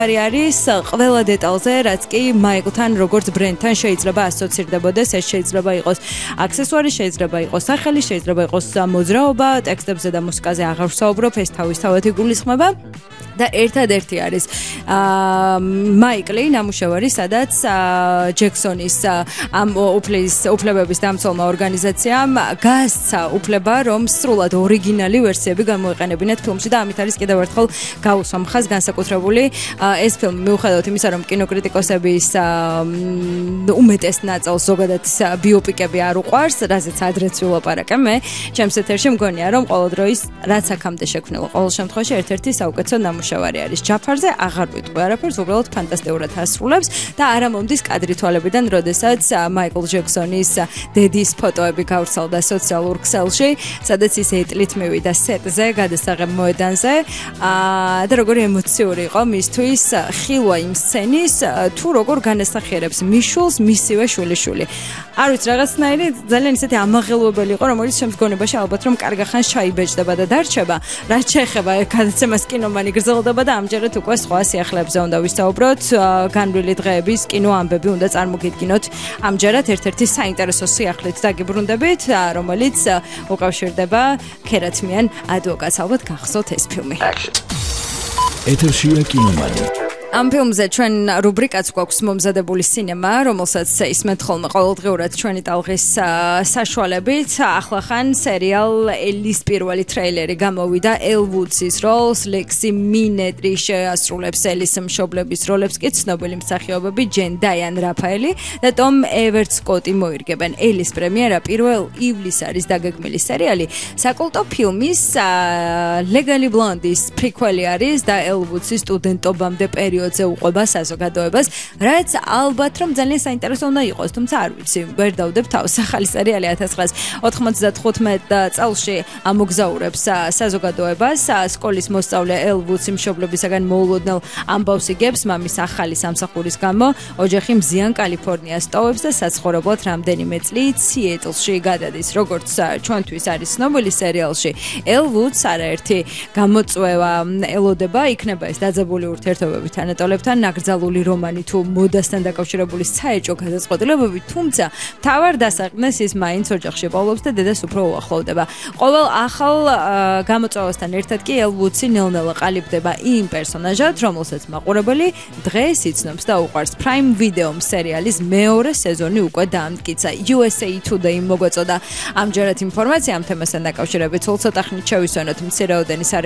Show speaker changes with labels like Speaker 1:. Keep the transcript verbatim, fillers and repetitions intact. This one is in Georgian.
Speaker 1: არის ყველა დეტალზე, რაც კი მაიკლთან როგორც ბრენდთან შეიძლება ასოცირდებოდეს, ეს შეიძლება იყოს აქსესუარი, შეიძლება იყოს სახელი, შეიძლება იყოს მოძრაობა, ტექსტებზე და მუსიკაზე აღარ ვსაუბრობ, ეს თავისთავად იგულისხმება. და ერთადერთი არის მაიკლი ნამუშევარი, სადაც ჯექსონის ამ უფლის უფლებების დამცველმა ორგანიზაციამ გასცა უფლება, რომ სრულად ორიგინალი ვერსიები გამოეყენებინათ ფილმში და ამით არის კიდევ ერთხელ გაუსვა მხას განსაკუთრებული ეს ფილმი, მიუხედავად იმისა, რომ კინოკრიტიკოსების უმეტეს ნაწილს ზოგადად ბიოპიკები არ უყვარს, რაზეც ადრეც ვილაპარაკე მე, ჩემს ეთერში მგონია, რომ ყოველ დროის რაც აქამდე შექმნილ ყოველ შემთხვევაში ერთ-ერთი საუკეთესო ნამუშევარი არის. ჯაფარზე აღარ ვიტყვი არაფერს, უბრალოდ ფანტასტიკურად ასრულებს და არა მომდის კადრი თვალებიდან, როდესაც მაიკლ ჯექსონის დედის ფოტოები გავრცელდა სოციალურ ქსელში, სადაც ის ეტლით მივიდა სეტზე, გადასაღებ მოედანზე და როგორი ემოციური იყო მისთვის ხილვა იმ სცენის, თუ როგორ განასახიერებს მიშულს მისივე შვილიშვილი. არ ვიცი, რაღაცნაირი ძალიან ისეთი ამაღელვებელი იყო, რომელიც ჩემს გონებაში ალბათ რომ კარგა ხანს ჩაიბეჭდება და დარჩება. რაც შეეხება გადაცემას კინომანი გრძელდება და ამჯერად უკვე სხვა სიახლეებზე უნდა ვისაუბროთ. განვლილი დღეების კინო ამბები უნდა წარმოგიდგინოთ. ამჯერად ერთ-ერთი საინტერესო სიახლით დაგიბრუნდებით, რომელიც უკავშირდება ქერათმიან ადვოკატს. ალბათ გახსოვთ ეს ფილმი.
Speaker 2: ეთერშია კინომანი.
Speaker 1: ამ ფილმზე ჩვენ რუბრიკაც გვაქვს მომზადებული სინემა, რომელსაც ისმენთ ხოლმე ყოველდღიურად ჩვენი ტალღის საშუალებით. ახლა ხან სერიალ ელის პირველი ტრეილერი გამოვიდა. ელ ვუდსის როლს ლექსი მინეტრი შეასრულებს ელის მშობლების როლებს კი ცნობილი მსახიობები ჯენ დაიან რაფაელი და ტომ ევერტ სკოტი მოირგებენ. ელის პრემიერა პირველ ივლისს არის დაგეგმილი სერიალი. საკულტო ფილმის ლეგალი ბლონდის პრიკველი არის და ელ ვუდსის სტუდენტობამდე პერიოდში ზე უყვება საზოგადოებას, რაც ალბათ რომ ძალიან საინტერესო უნდა იყოს, თუმცა არ ვიცი, ვერ დავდებ თავს. ახალი სერიალი ათას ცხრაას ოთხმოცდათხუთმეტ წელში ამოგზაურებს საზოგადოებას. სკოლის მოსწავლე ელ ვუდსი მშობლებისაგან მოულოდნელ ამბავს იგებს მამის ახალი სამსახურის გამო, ოჯახი მზიან კალიფორნიას ტოვებს და საცხოვრებლად რამდენიმე წლით სიეტლში გადადის. როგორც ჩვენთვის არის ცნობილი სერიალში, ელ ვუდს არაერთი გამოწვევა ელოდება, იქნება ეს დაძაბული ურთიერთობებით ანატოლებთან, ნაკრძალული რომანი თუ მოდასთან დაკავშირებული საეჭვო გადაწყვეტილებები, თუმცა მთავარ დასაყრდნს ის მაინც ოჯახში პოვლობს და დედას უფრო უახლოვდება. ყოველ ახალ გამოწვევასთან ერთად კი ელ ვუდსი ნელ-ნელა ყალიბდება იმ პერსონაჟად, რომელსაც მაყურებელი დღეს იცნობს და უყვარს. Prime Video სერიალის მეორე სეზონი უკვე დაამტკიცა. იუ ეს ეი Today მოგვეწოდა ამჯერად ინფორმაცია ამ თემასთან დაკავშირებით. სულ ცოტა ხნით შევისვენოთ მცირეოდენი